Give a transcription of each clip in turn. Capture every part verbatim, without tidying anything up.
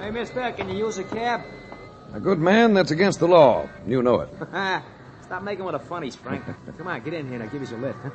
Hey, mister, can you use a cab? A good man, that's against the law. You know it. Stop making with the funnies, Frank. Come on, get in here and I'll give you a lift.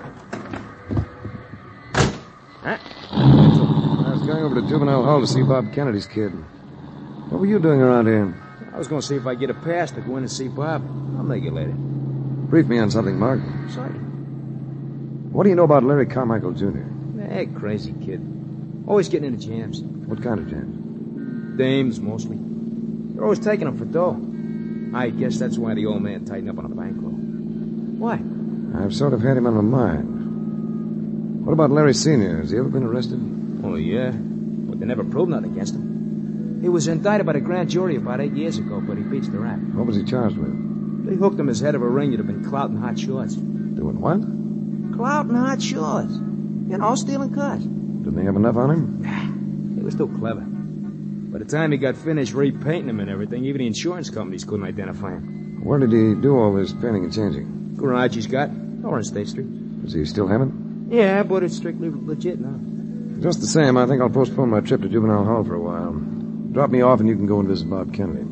Huh? I was going over to Juvenile Hall to see Bob Kennedy's kid. What were you doing around here? I was going to see if I get a pass to go in and see Bob. I'll make it later. Brief me on something, Mark. Sorry. What do you know about Larry Carmichael, Junior? Eh, crazy kid. Always getting into jams. What kind of jams? Dames, mostly. They're always taking them for dough. I guess that's why the old man tightened up on a bankroll. Why? I've sort of had him on my mind. What about Larry Senior? Has he ever been arrested? Oh, yeah. But they never proved nothing against him. He was indicted by the grand jury about eight years ago, but he beats the rap. What was he charged with? They hooked him as head of a ring that had been clouting hot shorts. Doing what? Clouting hot shorts. You know, stealing cars. Didn't they have enough on him? He was too clever. By the time he got finished repainting him and everything, even the insurance companies couldn't identify him. Where did he do all this painting and changing? Garage he's got, over on State Street. Does he still have it? Yeah, but it's strictly legit now. Just the same, I think I'll postpone my trip to Juvenile Hall for a while. Drop me off and you can go and visit Bob Kennedy.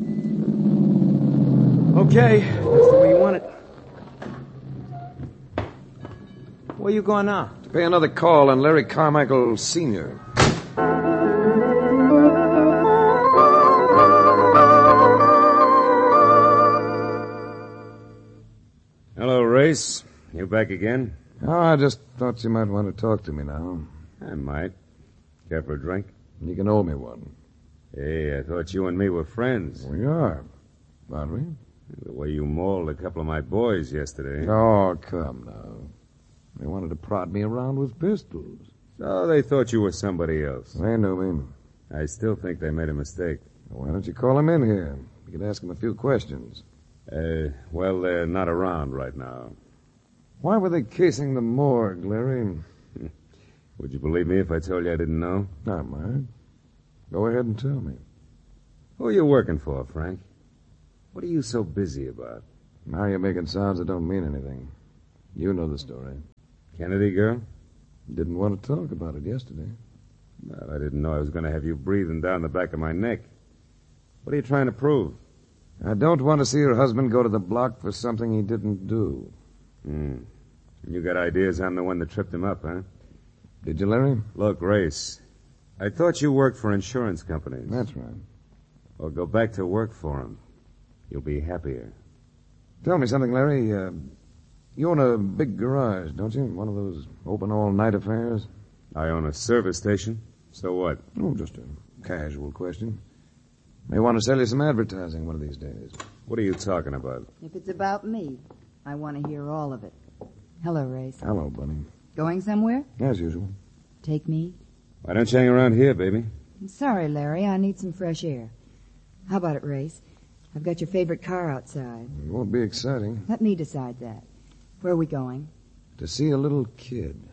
Okay, that's the way you want it. Where you going now? To pay another call on Larry Carmichael Senior Hello, Race. You back again? Oh, I just thought you might want to talk to me now. I might. Care for a drink? You can owe me one. Hey, I thought you and me were friends. We are, aren't we? The way you mauled a couple of my boys yesterday. Oh, come now. They wanted to prod me around with pistols. So they thought you were somebody else. They knew me. I still think they made a mistake. Why don't you call them in here? You could ask them a few questions. Uh, well, they're not around right now. Why were they casing the morgue, Larry? Would you believe me if I told you I didn't know? Not mine. Go ahead and tell me. Who are you working for, Frank? What are you so busy about? Now you're making sounds that don't mean anything. You know the story. Kennedy girl? Didn't want to talk about it yesterday. Well, I didn't know I was going to have you breathing down the back of my neck. What are you trying to prove? I don't want to see her husband go to the block for something he didn't do. Hmm. You got ideas I'm the one that tripped him up, huh? Did you, Larry? Look, Race, I thought you worked for insurance companies. That's right. Well, go back to work for them. You'll be happier. Tell me something, Larry. Uh, you own a big garage, don't you? One of those open all-night affairs? I own a service station. So what? Oh, just a casual question. May want to sell you some advertising one of these days. What are you talking about? If it's about me, I want to hear all of it. Hello, Race. Hello, Bunny. Going somewhere? As usual. Take me? Why don't you hang around here, baby? I'm sorry, Larry. I need some fresh air. How about it, Race? I've got your favorite car outside. It won't be exciting. Let me decide that. Where are we going? To see a little kid.